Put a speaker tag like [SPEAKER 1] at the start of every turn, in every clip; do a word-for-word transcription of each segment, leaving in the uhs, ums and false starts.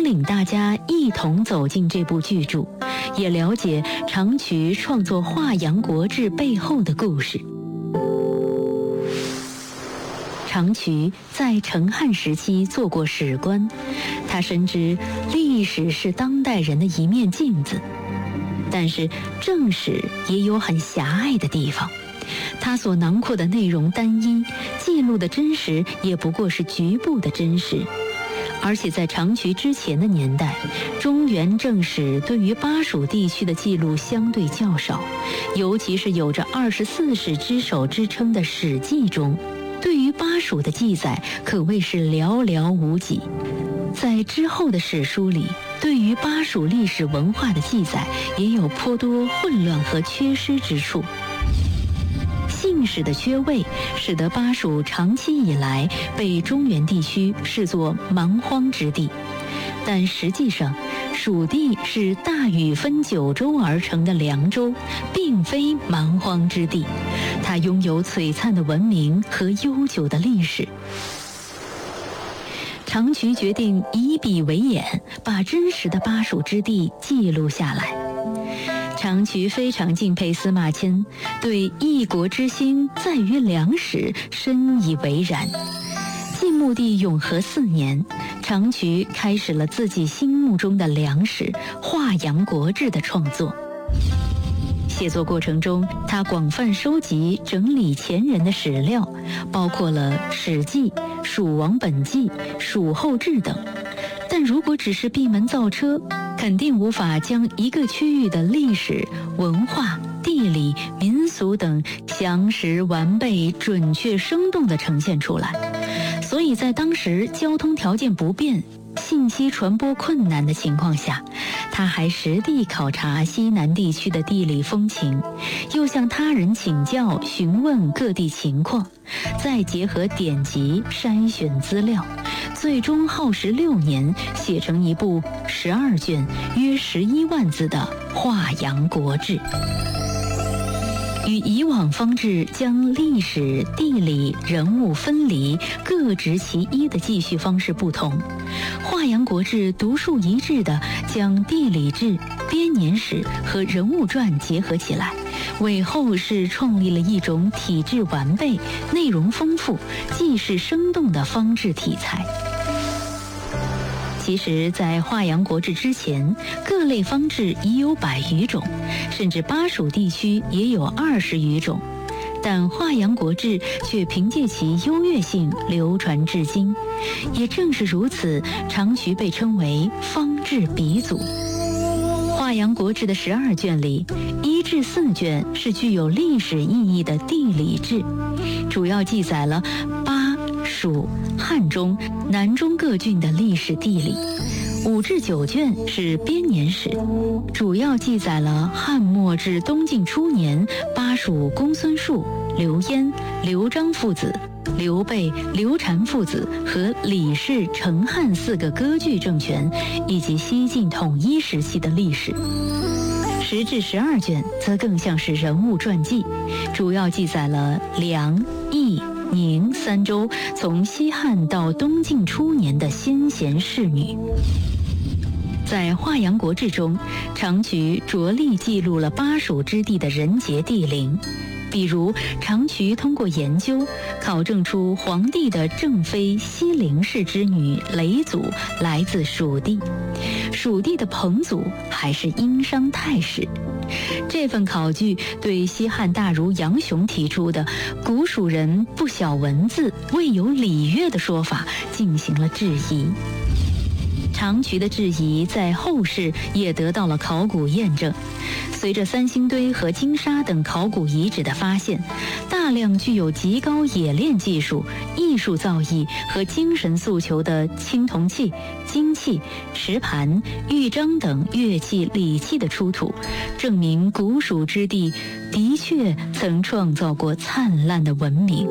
[SPEAKER 1] 领大家一同走进这部巨著，也了解长渠创作《华阳国志》背后的故事。长渠在成汉时期做过史官，他深知历史是当代人的一面镜子，但是正史也有很狭隘的地方，它所囊括的内容单一，记录的真实也不过是局部的真实。而且在长渠之前的年代，中原正史对于巴蜀地区的记录相对较少，尤其是有着二十四史之首之称的《史记》中，对于巴蜀的记载可谓是寥寥无几。在之后的史书里，对于巴蜀历史文化的记载也有颇多混乱和缺失之处。姓氏的缺位，使得巴蜀长期以来被中原地区视作蛮荒之地，但实际上，蜀地是大禹分九州而成的凉州，并非蛮荒之地，它拥有璀璨的文明和悠久的历史。长渠决定以笔为眼，把真实的巴蜀之地记录下来。长渠非常敬佩司马迁，对一国之兴在于良史深以为然。晋穆帝永和四年，长渠开始了自己心目中的良史《华阳国志》的创作。写作过程中，他广泛收集整理前人的史料，包括了《史记》《蜀王本纪》《蜀后志》等。但如果只是闭门造车，肯定无法将一个区域的历史、文化、地理、民俗等详实、完备、准确、生动地呈现出来。所以在当时交通条件不便、信息传播困难的情况下，他还实地考察西南地区的地理风情，又向他人请教询问各地情况，再结合典籍筛选资料，最终耗时六年写成一部十二卷约十一万字的《华阳国志》。与以往方志将历史、地理、人物分离、各执其一的记叙方式不同，《华阳国志》独树一帜地将地理志、编年史和人物传结合起来，为后世创立了一种体制完备、内容丰富、记事生动的方志题材。其实在《华阳国志》之前，各类方志已有百余种，甚至巴蜀地区也有二十余种，但《华阳国志》却凭借其优越性流传至今。也正是如此，长渠被称为方志鼻祖。《华阳国志》的十二卷里，一至四卷是具有历史意义的地理志，主要记载了巴、蜀、汉中、南中各郡的历史地理。五至九卷是编年史，主要记载了汉末至东晋初年巴蜀公孙述、刘焉、刘璋父子、刘备、刘禅父子和李氏、成汉四个割据政权，以及西晋统一时期的历史。十至十二卷则更像是人物传记，主要记载了梁、益、宁三州从西汉到东晋初年的先贤士女。在《华阳国志》中，长渠着力记录了巴蜀之地的人杰地灵。比如，长渠通过研究考证出黄帝的正妃西陵氏之女嫘祖来自蜀地，蜀地的彭祖还是殷商太史。这份考据对西汉大儒杨雄提出的古蜀人不晓文字、未有礼乐的说法进行了质疑。长渠的质疑在后世也得到了考古验证。随着三星堆和金沙等考古遗址的发现，大量具有极高冶炼技术、艺术造诣和精神诉求的青铜器、金器、石盘、玉章等乐器礼器的出土，证明古蜀之地的确曾创造过灿烂的文明。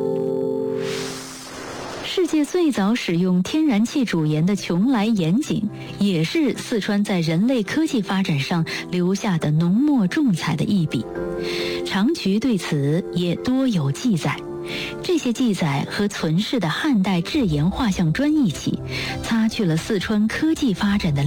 [SPEAKER 1] 世界最早使用天然气主盐的邛崃盐井，也是四川在人类科技发展上留下的浓墨重彩的一笔。长渠对此也多有记载。这些记载和存世的汉代制盐画像砖一起，擦去了四川科技发展的